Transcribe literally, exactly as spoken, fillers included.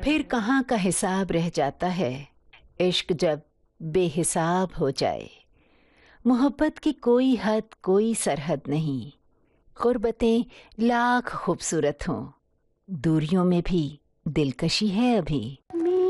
फिर कहाँ का हिसाब रह जाता है इश्क जब बेहिसाब हो जाए। मोहब्बत की कोई हद कोई सरहद नहीं, गुर्बतें लाख खूबसूरत हों, दूरियों में भी दिलकशी है अभी।